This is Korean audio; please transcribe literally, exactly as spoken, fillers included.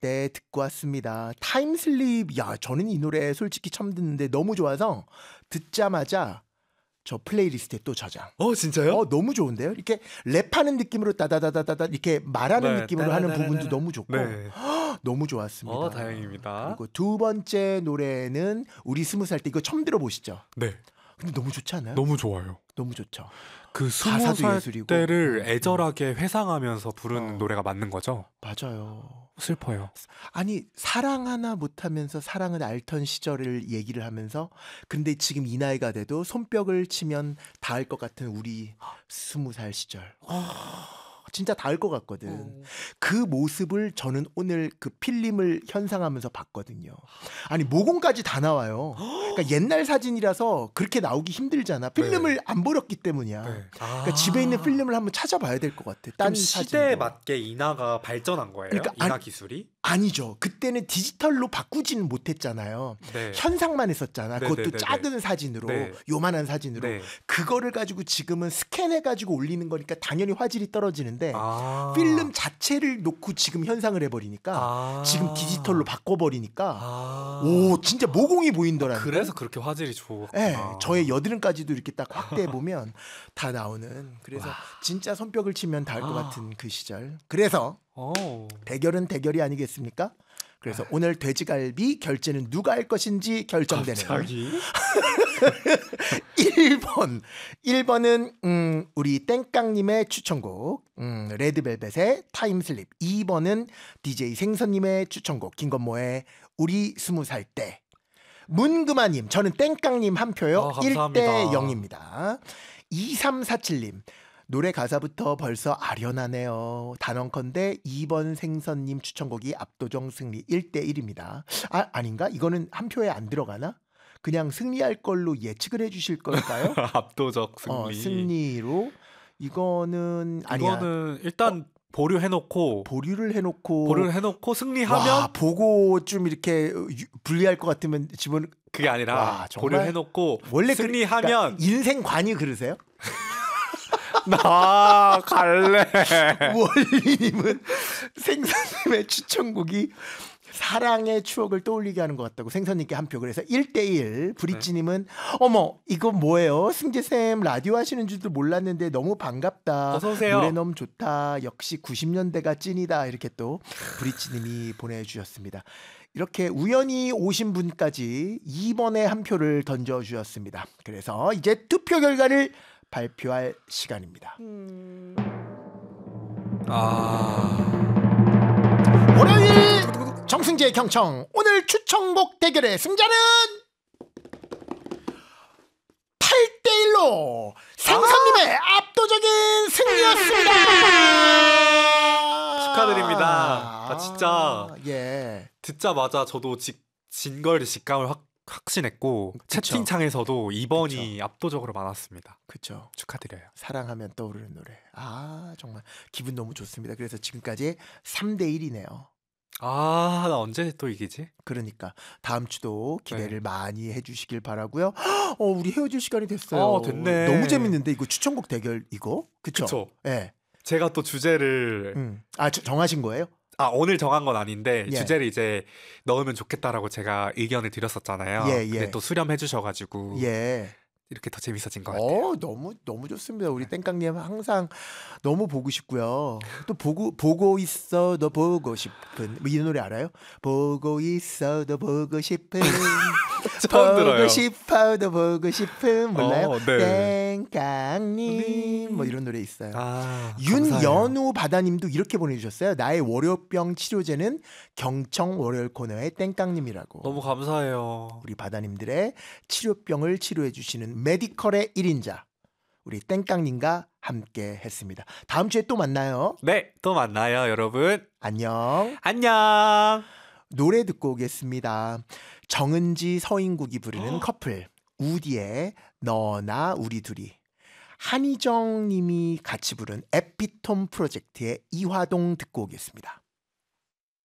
때 듣고 왔습니다. 타임슬립. 야, 저는 이 노래 솔직히 처음 듣는데 너무 좋아서 듣자마자 저 플레이리스트에 또 저장. 어 진짜요? 어 너무 좋은데요. 이렇게 랩하는 느낌으로 따다다다다다 이렇게 말하는 네, 느낌으로 하는 따다다다다. 부분도 너무 좋고 네. 너무 좋았습니다. 어 다행입니다. 그리고 두 번째 노래는 우리 스무 살 때 이거 처음 들어보시죠? 네. 근데 너무 좋지 않아요? 너무 좋아요. 너무 좋죠. 그 스무 가사도 살 예술이고. 때를 음, 애절하게 회상하면서 부르는 어. 노래가 맞는 거죠? 맞아요. 슬퍼요. 아니 사랑 하나 못하면서 사랑은 앓던 시절을 얘기를 하면서 근데 지금 이 나이가 돼도 손뼉을 치면 닿을 것 같은 우리 스무 살 시절. 진짜 닿을 것 같거든. 어. 그 모습을 저는 오늘 그 필름을 현상하면서 봤거든요. 아니 모공까지 다 나와요. 그러니까 옛날 사진이라서 그렇게 나오기 힘들잖아. 필름을 네. 안 버렸기 때문이야. 네. 그러니까 집에 있는 필름을 한번 찾아봐야 될 것 같아. 딴 그럼 시대에 사진도. 맞게 인화가 발전한 거예요? 그러니까 인화 아니- 기술이? 아니죠. 그때는 디지털로 바꾸지는 못했잖아요. 네. 현상만 했었잖아. 네, 그것도 네, 네, 작은 사진으로 네. 요만한 사진으로 네. 그거를 가지고 지금은 스캔해가지고 올리는 거니까 당연히 화질이 떨어지는데 아. 필름 자체를 놓고 지금 현상을 해버리니까 아. 지금 디지털로 바꿔버리니까 아. 오 진짜 모공이 보인더라니까. 그래서 그렇게 화질이 좋았구나. 예, 저의 여드름까지도 이렇게 딱 확대해 보면 다 나오는. 그래서 와. 진짜 손뼉을 치면 닿을 것 아. 같은 그 시절. 그래서 오. 대결은 대결이 아니겠습니까? 그래서 오늘 돼지갈비 결제는 누가 할 것인지 결정되는 갑자기? 일 번. 일 번은 음, 우리 땡깡님의 추천곡 음, 레드벨벳의 타임슬립. 이 번은 디제이 생선님의 추천곡 김건모의 우리 스무 살 때. 문금아님 저는 땡깡님 한 표요. 아, 일 감사합니다. 대 영입니다. 이삼사칠님 노래 가사부터 벌써 아련하네요. 단언컨대 이 번 생선님 추천곡이 압도적 승리 일 대 일입니다. 아, 아닌가? 이거는 한 표에 안 들어가나? 그냥 승리할 걸로 예측을 해주실 걸까요? 압도적 승리. 어, 승리로 이거는 아니야. 이거는 일단 보류해놓고 보류를 해놓고 보류를 해놓고 승리하면 와, 보고 좀 이렇게 유- 불리할 것 같으면 집은 그게 아니라 와, 정말? 보류해놓고 원래 그- 승리하면 그러니까 인생관이 그러세요? 나 갈래. 월리님은 생선님의 추천곡이 사랑의 추억을 떠올리게 하는 것 같다고 생선님께 한 표. 그래서 일 대 일. 브릿지님은 어머 이거 뭐예요? 승재쌤 라디오 하시는 줄도 몰랐는데 너무 반갑다. 어서 오세요. 노래 너무 좋다. 역시 구십 년대가 찐이다. 이렇게 또 브릿지님이 보내주셨습니다. 이렇게 우연히 오신 분까지 이 번에 한 표를 던져주셨습니다. 그래서 이제 투표 결과를 발표할 시간입니다. 아. 월요일 정승재 경청 오늘 추천곡 대결의 승자는 팔 대 일로 생선님의 압도적인 승리였습니다. 축하드립니다. 아, 진짜. 예. 듣자마자 저도 진 걸 직감을 확 확신했고 그쵸. 채팅창에서도 이 번이 압도적으로 많았습니다. 그렇죠. 축하드려요. 사랑하면 떠오르는 노래. 아 정말 기분 너무 좋습니다. 그래서 지금까지 삼 대 일이네요. 아, 나 언제 또 이기지? 그러니까 다음 주도 기대를 네. 많이 해주시길 바라고요. 어, 우리 헤어질 시간이 됐어요. 어, 됐네. 너무 재밌는데 이거 추천곡 대결 이거 그쵸? 그쵸. 예. 제가 또 주제를 음. 아 저- 정하신 거예요? 아 오늘 정한 건 아닌데 예. 주제를 이제 넣으면 좋겠다라고 제가 의견을 드렸었잖아요. 예, 예. 근데 또 수렴해 주셔가지고 예. 이렇게 더 재밌어진 것 같아요. 어 너무 너무 좋습니다. 우리 땡깡님 항상 너무 보고 싶고요. 또 보고 보고 있어 너 보고 싶은 뭐 이 노래 알아요? 보고 있어 너 보고 싶은 처음 보고 들어요. 싶어 너 보고 싶은 몰라요? 어, 네. 땡깡님 뭐 이런 노래 있어요. 아, 감사해요. 윤연우 바다님도 이렇게 보내주셨어요. 나의 월요병 치료제는 경청 월요일 코너의 땡깡님이라고. 너무 감사해요. 우리 바다님들의 치료병을 치료해 주시는 메디컬의 일인자 우리 땡깡님과 함께 했습니다. 다음 주에 또 만나요. 네, 또 만나요, 여러분. 안녕. 안녕. 노래 듣고 오겠습니다. 정은지 서인국이 부르는 커플 우디의 너나 우리 둘이, 한희정 님이 같이 부른 에피톤 프로젝트의 이화동 듣고 오겠습니다.